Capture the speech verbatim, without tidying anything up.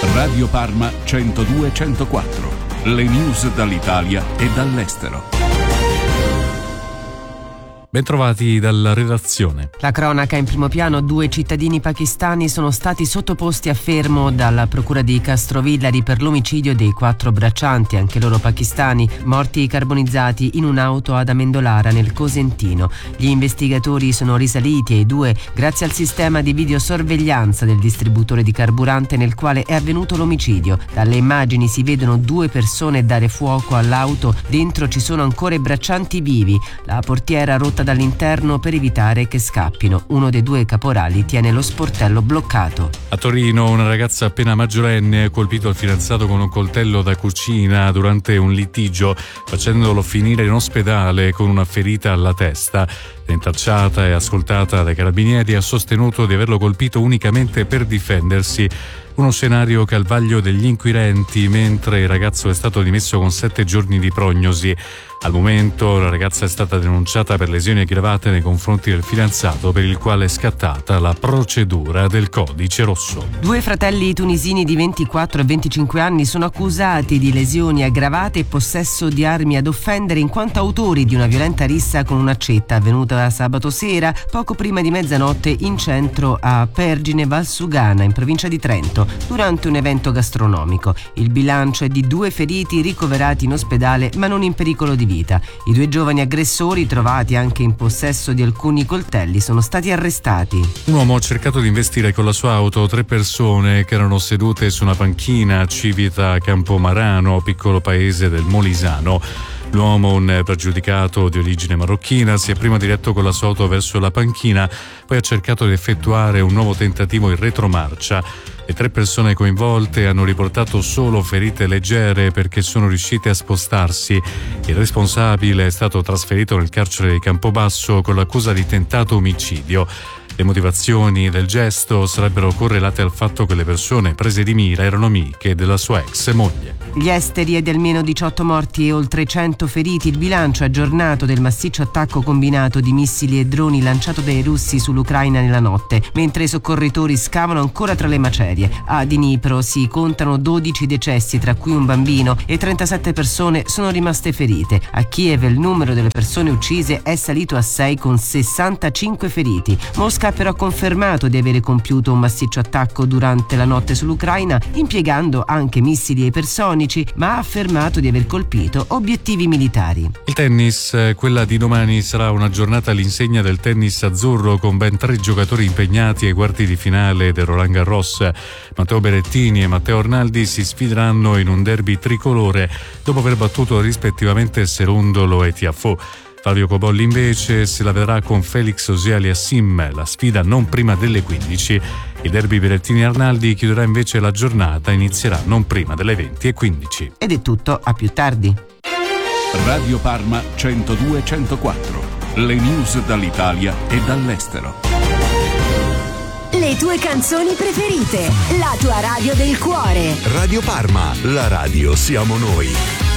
Radio Parma centodue centoquattro. Le news dall'Italia e dall'estero. Bentrovati dalla redazione. La cronaca in primo piano: due cittadini pakistani sono stati sottoposti a fermo dalla procura di Castrovillari per l'omicidio dei quattro braccianti, anche loro pakistani, morti carbonizzati in un'auto ad Amendolara nel Cosentino. Gli investigatori sono risaliti ai due grazie al sistema di videosorveglianza del distributore di carburante nel quale è avvenuto l'omicidio. Dalle immagini si vedono due persone dare fuoco all'auto, dentro ci sono ancora i braccianti vivi, la portiera rotta dall'interno per evitare che scappino. Uno dei due caporali tiene lo sportello bloccato. A Torino una ragazza appena maggiorenne ha colpito il fidanzato con un coltello da cucina durante un litigio, facendolo finire in ospedale con una ferita alla testa. Rintracciata e ascoltata dai carabinieri, ha sostenuto di averlo colpito unicamente per difendersi. Uno scenario che al vaglio degli inquirenti, mentre il ragazzo è stato dimesso con sette giorni di prognosi. Al momento la ragazza è stata denunciata per lesioni aggravate nei confronti del fidanzato, per il quale è scattata la procedura del codice rosso. Due fratelli tunisini di ventiquattro e venticinque anni sono accusati di lesioni aggravate e possesso di armi ad offendere in quanto autori di una violenta rissa con un'accetta avvenuta sabato sera poco prima di mezzanotte in centro a Pergine Valsugana, in provincia di Trento, durante un evento gastronomico. Il bilancio è di due feriti ricoverati in ospedale ma non in pericolo di vita. I due giovani aggressori, trovati anche in possesso di alcuni coltelli, sono stati arrestati. Un uomo ha cercato di investire con la sua auto tre persone che erano sedute su una panchina a Civita Campomarano, piccolo paese del Molisano. L'uomo, un pregiudicato di origine marocchina, si è prima diretto con la sua auto verso la panchina, poi ha cercato di effettuare un nuovo tentativo in retromarcia. Le tre persone coinvolte hanno riportato solo ferite leggere perché sono riuscite a spostarsi. Il responsabile è stato trasferito nel carcere di Campobasso con l'accusa di tentato omicidio. Le motivazioni del gesto sarebbero correlate al fatto che le persone prese di mira erano amiche della sua ex moglie. Gli esteri è di almeno diciotto morti e oltre cento feriti il bilancio aggiornato del massiccio attacco combinato di missili e droni lanciato dai russi sull'Ucraina nella notte, mentre i soccorritori scavano ancora tra le macerie. A Dnipro si contano dodici decessi, tra cui un bambino, e trentasette persone sono rimaste ferite. A Kiev il numero delle persone uccise è salito a sei, con sessantacinque feriti. Mosca ha però confermato di avere compiuto un massiccio attacco durante la notte sull'Ucraina, impiegando anche missili ipersonici, ma ha affermato di aver colpito obiettivi militari. Il tennis, quella di domani sarà una giornata all'insegna del tennis azzurro, con ben tre giocatori impegnati ai quarti di finale del Roland Garros. Matteo Berrettini e Matteo Arnaldi si sfideranno in un derby tricolore dopo aver battuto rispettivamente Serundolo e Tiafoe. Flavio Cobolli invece se la vedrà con Felix Auger-Aliassime, la sfida non prima delle quindici. Il derby Berrettini-Arnaldi chiuderà invece la giornata, inizierà non prima delle venti e quindici. Ed è tutto, a più tardi. Radio Parma centodue centoquattro. Le news dall'Italia e dall'estero. Le tue canzoni preferite, la tua radio del cuore. Radio Parma, la radio siamo noi.